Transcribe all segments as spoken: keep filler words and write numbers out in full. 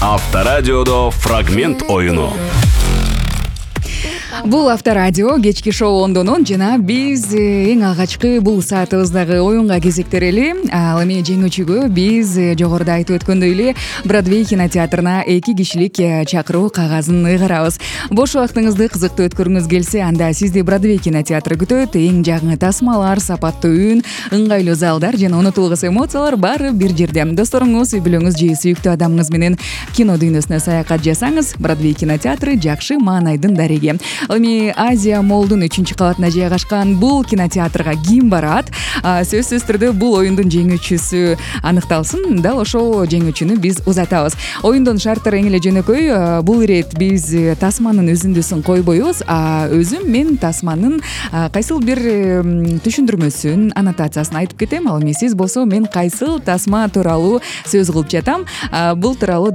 Авторадиодо фрагмент оюну. Бул Авторадио кечки шоу ондонун жана биз эң алгачкы бул саатыбыздагы оюнга кезектерели. Ал эми жеңүүчүгө биз жогоруда айтып өткөндөй эле Бродвей кинотеатрына эки кишилик чакыруу кагазын ыйгарабыз. Бош убактыңызды кызыктуу өткөргүңүз келсе, анда сизди Бродвей кинотеатры күтөт. Эң жагыңы тасмалар, сапаттуу үн, ыңгайлуу залдар жана унутулгус эмоциялар баары бир жерде. Досторуңуз, үй бүлөңүз же сүйүктүү адамыңыз менен кино дүйнөсүнө саякат жасаңыз, Бродвей кинотеатры жакшы маанайдын дареги. Эми Азия Моллдун үчүнчү кабатына жайгашкан бул кинотеатрга ким барат? Сөзсүз түрдө бул оюндун жеңүүчүсү аныкталсын. Дал ошол жеңүүчүнү биз узатабыз. Оюндун шарттары эң эле жөнөкөй. Бул ирет биз тасманын үзүндүсүн койбойбуз, а өзүм мен тасманын кайсыл бир түшүндүрмөсүн, аннотациясын айтып кетем. Ал эми сиз болсо мен кайсыл тасма тууралуу сөз кылып жатам. Бул тууралуу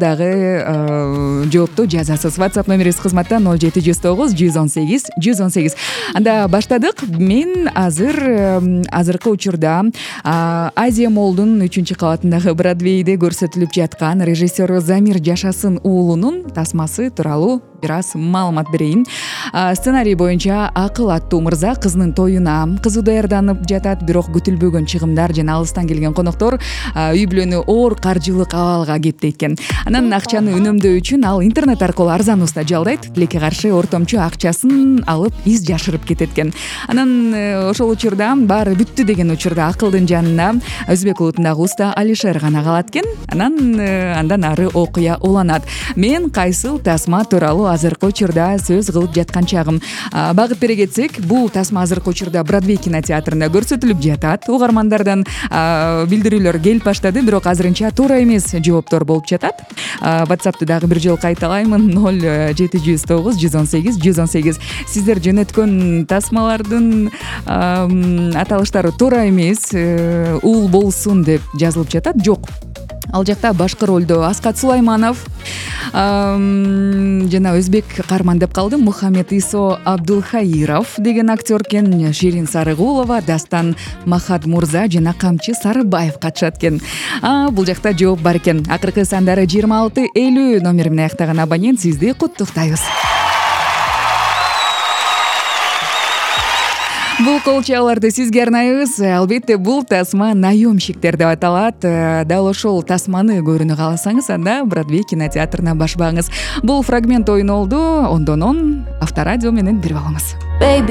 дагы жоопту жазасыз. WhatsApp номерибиз кызматта ноль жети жүз тогуз жүз он сегиз жүз он сегиз. Анда баштадык. Мен азыр азыркы учурда Азия Моллдун үчүнчү кабатындагы Бродвейде көрсөтүлүп жаткан режиссер Замир Жашасын уулунун тасмасы тууралуу бир аз маалымат берейин. Сценарий боюнча Акыл аттуу мырза кызынын тоюна кызы даярданып жатат, бирок күтүлбөгөн чыгымдар жана алыстан келген коноктор үй бүлөнү оор каржылык абалга кептейт. Анан акчаны үнөмдөө үчүн ал интернет аркылуу арзан уста жалдайт. Тилекке каршы ортомчу акчасын алып из жашырып кетет экен. Анан ошол учурда баары бүттү деген учурда Акылдын жанына өзбек улутундагы уста Алишер гана калат экен. Анан андан ары окуя уланат. Мен кайсыл тасма тууралуу азыркы учурда сөз кылып жаткан чагым. Багып бере кетсек, бул тасма азыркы учурда Бродвей кинотеатрында көрсөтүлүп жатат. Угармандардан билдирүүлөр келип баштады, бирок азырынча туура эмес жооптор болуп жатат. WhatsApp'ты дагы бир жолу кайталаймын: ноль жети жүз тогуз жүз он сегиз жүз он сегиз. Сиздер жөнөткөн тасмалардын аталыштары туура эмес, уул болсун деп жазылып жатат. Жок. Ал жакта башкы ролдо Аскат Сулайманов жана өзбек каарман деп калдым, Мухаммед Исо Абдулхаиров деген актер экен. Ширин Сарыгулова, Дастан Махат Мурза жана Камчы Сарыбаев катышат экен. Бул жакта жооп бар экен. Акыркы сандары жыйырма алты элүү номер менен аяктаган абонент сизди куттуктайбыз. Бул кол чааларды сизге арнайбыз. Албетте бул тасма наёмщиктер деп аталат. Дал ошол тасманы көрүүнү кааласаңыз, анда Бродвей кинотеатрына башпаңыз. Бул фрагмент оюн болду. Ондонон Авторадио менен бир болуңуз.